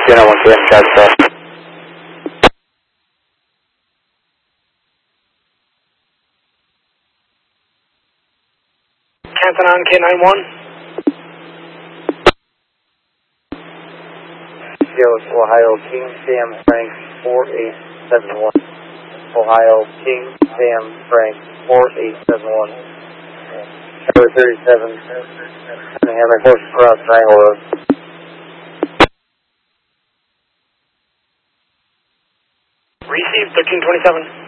Unit 1 PM, charge stop. Canton on K91. Ohio King Sam Frank 4871. Ohio King Sam Frank 4871. Tower 37. Hammer Horse Cross Triangle Road. Receive 1327.